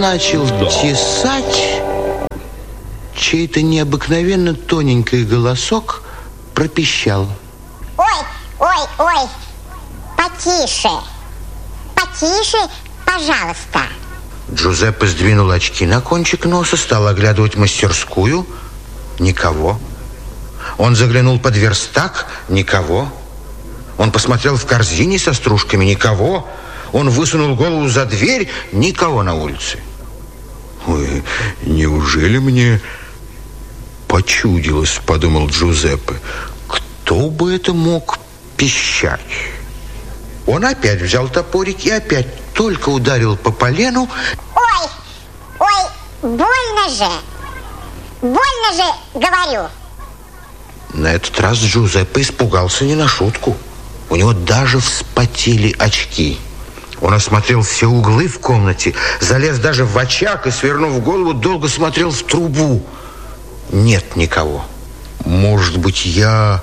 начал тесать, чей-то необыкновенно тоненький голосок пропищал: ой, ой, ой, потише, потише, пожалуйста. Джузеппе сдвинул очки на кончик носа, стал оглядывать мастерскую. Никого. Он заглянул под верстак. Никого. Он посмотрел в корзине со стружками. Никого. Он высунул голову за дверь. Никого на улице. Ой, неужели мне почудилось, подумал Джузеппе. Кто бы это мог пищать? Он опять взял топорик и опять только ударил по полену. Ой, ой, больно же, говорю. На этот раз Джузеппе испугался не на шутку. У него даже вспотели очки. Он осмотрел все углы в комнате, залез даже в очаг и, свернув голову, долго смотрел в трубу. Нет никого. Может быть, я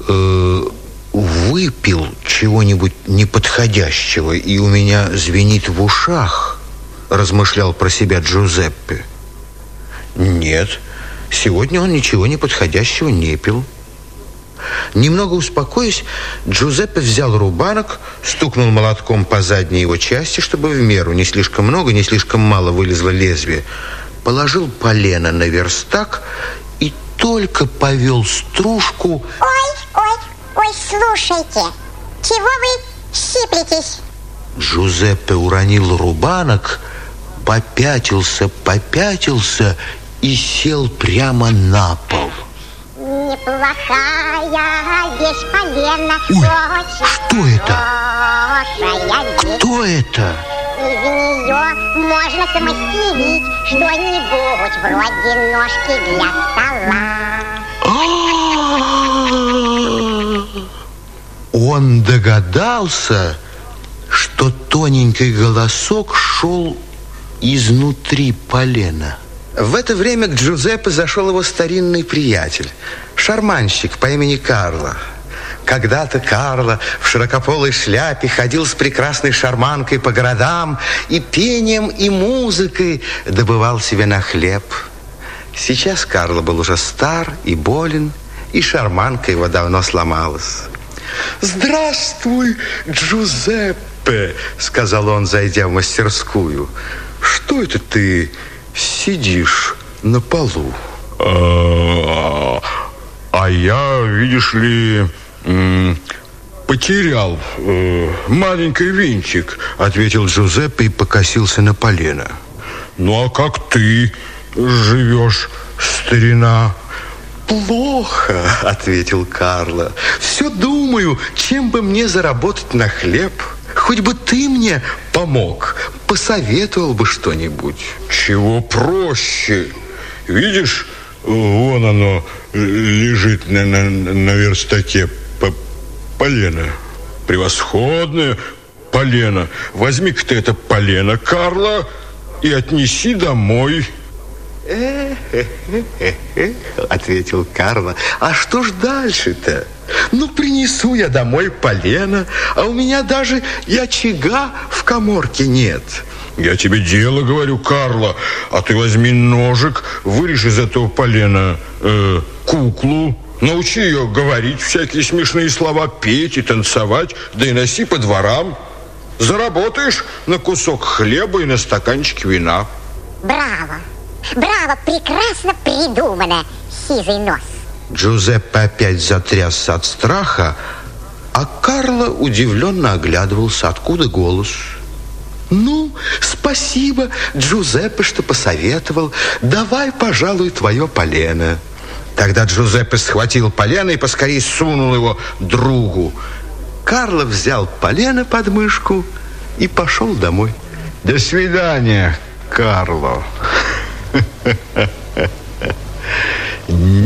выпил чего-нибудь неподходящего, и у меня звенит в ушах, размышлял про себя Джузеппе. Нет, сегодня он ничего неподходящего не пил. Немного успокоясь, Джузеппе взял рубанок, стукнул молотком по задней его части, чтобы в меру не слишком много, не слишком мало вылезло лезвие, положил полено на верстак и только повел стружку. Ой, слушайте, чего вы щиплетесь? Джузеппе уронил рубанок, попятился и сел прямо на пол. Неплохая вещь, полено. Ой, что это? Кто это? Из нее можно смастерить что-нибудь вроде ножки для стола. Он догадался, что тоненький голосок шел изнутри полена. В это время к Джузеппе зашел его старинный приятель, шарманщик по имени Карло. Когда-то Карло в широкополой шляпе ходил с прекрасной шарманкой по городам и пением, и музыкой добывал себе на хлеб. Сейчас Карло был уже стар и болен, и шарманка его давно сломалась. «Здравствуй, Джузеппе», — сказал он, зайдя в мастерскую. «Что это ты сидишь на полу?» А я, видишь ли, потерял маленький винтик, ответил Джузеппе и покосился на полено. Ну, а как ты живешь, старина? «Плохо», — ответил Карло. «Все думаю, чем бы мне заработать на хлеб. Хоть бы ты мне помог, посоветовал бы что-нибудь». «Чего проще? Видишь, вон оно лежит на верстаке полено. Превосходное полено. Возьми-ка ты это полено, Карло, и отнеси домой». Ответил Карло. «А что ж дальше-то? Ну, принесу я домой полено, а у меня даже и очага в каморке нет». «Я тебе дело говорю, Карло, а ты возьми ножик, вырежь из этого полена куклу, научи ее говорить всякие смешные слова, петь и танцевать, да и носи по дворам. Заработаешь на кусок хлеба и на стаканчик вина». Браво, прекрасно придумано, сизый нос. Джузеппе опять затрясся от страха, а Карло удивленно оглядывался, откуда голос. «Ну, спасибо, Джузеппе, что посоветовал. Давай, пожалуй, твое полено». Тогда Джузеппе схватил полено и поскорее сунул его другу. Карло взял полено под мышку и пошел домой. «До свидания, Карло».